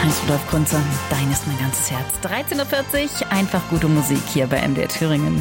Heinz-Rudolf Kunze, dein ist mein ganzes Herz. 13.40 Uhr, einfach gute Musik hier bei MDR Thüringen.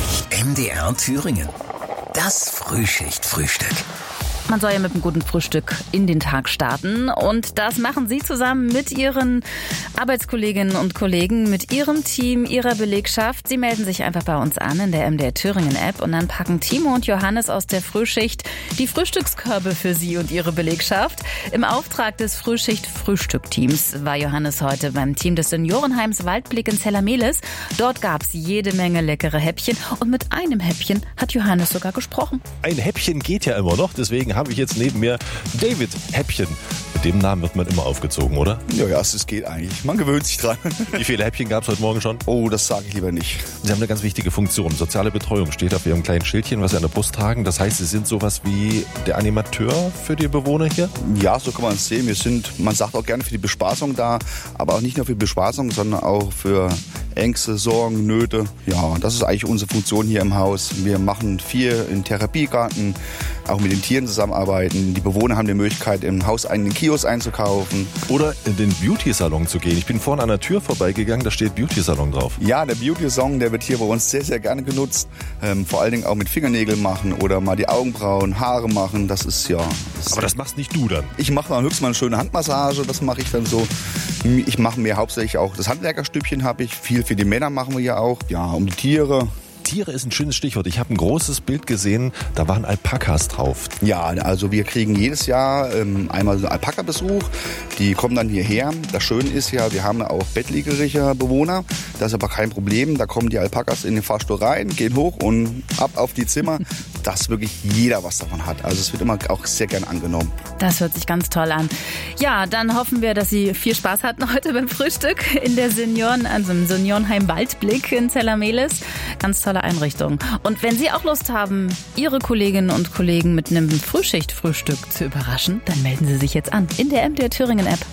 MDR Thüringen, das Frühschicht-Frühstück. Man soll ja mit einem guten Frühstück in den Tag starten und das machen Sie zusammen mit Ihren Arbeitskolleginnen und Kollegen, mit Ihrem Team, Ihrer Belegschaft. Sie melden sich einfach bei uns an in der MDR Thüringen App und dann packen Timo und Johannes aus der Frühschicht die Frühstückskörbe für Sie und Ihre Belegschaft. Im Auftrag des Frühschicht-Frühstück-Teams war Johannes heute beim Team des Seniorenheims Waldblick in Zellamelis. Dort gab es jede Menge leckere Häppchen und mit einem Häppchen hat Johannes sogar gesprochen. Ein Häppchen geht ja immer noch, deswegen habe ich jetzt neben mir David Häppchen. Mit dem Namen wird man immer aufgezogen, oder? Ja, es geht eigentlich. Man gewöhnt sich dran. Wie viele Häppchen gab es heute Morgen schon? Oh, das sage ich lieber nicht. Sie haben eine ganz wichtige Funktion. Soziale Betreuung steht auf Ihrem kleinen Schildchen, was Sie an der Brust tragen. Das heißt, Sie sind sowas wie der Animateur für die Bewohner hier? Ja, so kann man es sehen. Wir sind, man sagt auch gerne für die Bespaßung da, aber auch nicht nur für die Bespaßung, sondern auch für Ängste, Sorgen, Nöte. Ja, das ist eigentlich unsere Funktion hier im Haus. Wir machen viel im Therapiegarten, auch mit den Tieren zusammenarbeiten. Die Bewohner haben die Möglichkeit, im Haus einen Kiosk einzukaufen. Oder in den Beauty-Salon zu gehen. Ich bin vorhin an der Tür vorbeigegangen, da steht Beauty-Salon drauf. Ja, der Beauty-Salon, der wird hier bei uns sehr, sehr gerne genutzt. Vor allen Dingen auch mit Fingernägel machen oder mal die Augenbrauen, Haare machen. Das ist ja... Aber das machst nicht du dann? Ich mache dann höchstens mal eine schöne Handmassage, das mache ich dann so. Ich mache mir hauptsächlich auch das Handwerkerstübchen habe ich. Viel für die Männer machen wir ja auch. Ja, um die Tiere. Tiere ist ein schönes Stichwort. Ich habe ein großes Bild gesehen, da waren Alpakas drauf. Ja, also wir kriegen jedes Jahr einmal so einen Alpaka-Besuch. Die kommen dann hierher. Das Schöne ist ja, wir haben auch bettlägerige Bewohner. Das ist aber kein Problem. Da kommen die Alpakas in den Fahrstuhl rein, gehen hoch und ab auf die Zimmer. Dass wirklich jeder was davon hat. Also es wird immer auch sehr gern angenommen. Das hört sich ganz toll an. Ja, dann hoffen wir, dass Sie viel Spaß hatten heute beim Frühstück in der im Seniorenheim Waldblick in Zellamelis. Ganz tolle Einrichtung. Und wenn Sie auch Lust haben, Ihre Kolleginnen und Kollegen mit einem Frühschicht-Frühstück zu überraschen, dann melden Sie sich jetzt an in der MDR Thüringen App.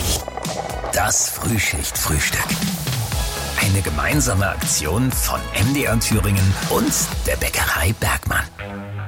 Das Frühschicht-Frühstück. Eine gemeinsame Aktion von MDR Thüringen und der Bäckerei Bergmann.